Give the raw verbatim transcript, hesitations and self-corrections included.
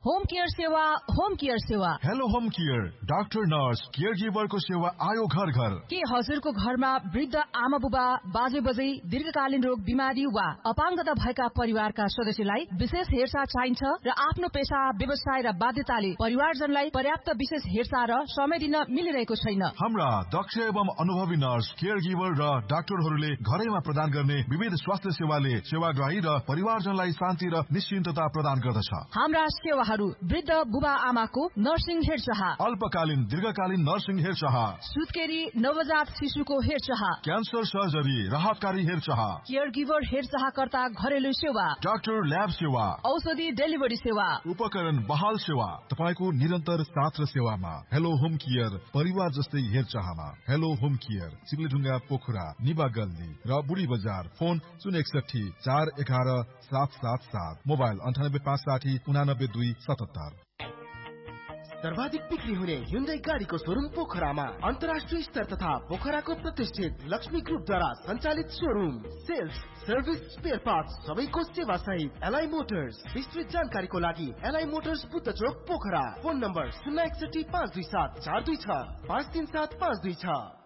Home care सेवा home care सेवा hello home care doctor nurse care गिभरको सेवा आयो घर घर। के हजुरको घरमा वृद्ध आमा बुबा बाजे बजै दीर्घकालीन रोग बिमारी वा अपाङ्गता भएका परिवारका सदस्यलाई विशेष हेरचाह चाहिन्छ र आफ्नो पेशा व्यवसाय र बाध्यताले परिवारजनलाई पर्याप्त विशेष हेरचाह र समय दिन मिलिरहेको छैन। हाम्रा दक्ष एवं अनुभवी नर्स केयर गिभर र डाक्टरहरूले घरैमा प्रदान गर्ने विविध स्वास्थ्य सेवाले सेवाग्राही र परिवारजनलाई शान्ति र निश्चिन्तता प्रदान गर्दछ। हाम्रा सेवाहरू वृद्ध बुबा आमाको नर्सिङ हेरचाह, अल्पकालीन दीर्घकालीन नर्सिङ हेरचाह, सुत्केरी नवजात शिशुको हेरचाह, क्यान्सर सर्जरी राहतकारी हेरचाह, केयर गिभर हेरचाहकर्ता घरेलु सेवा, डाक्टर ल्याब सेवा, औषधि डेलिभरी सेवा, उपकरण बहाल सेवा, तपाईको निरन्तर साथ र सेवामा। हेलो होम केयर परिवार जस्तै हेरचाहमा। हेलो होम केयर सिक्लेढुङ्गा पोखरा निबा गल्ली र बुढी बजार। फोन शून्य एकसठी चार एघार सात सात सात, मोबाइल अन्ठानब्बे पाँच साठी उनानब्बे दुई सतहत्तर। सर्वाधिक बिक्री हुने Hyundai गाडीको शोरूम पोखरामा अन्तर्राष्ट्रिय स्तर तथा पोखराको प्रतिष्ठित लक्ष्मी ग्रुपद्वारा सञ्चालित showroom. Sales, service, spare parts सबैको सेवा सहित एलआई मोटर्स। विस्तृत जानकारीको लागि एलआई मोटर्स बुद्ध चोक पोखरा। फोन नम्बर शून्य एकसठी पाँच दुई सात चार दुई छ पाँच तीन सात पाँच दुई छ।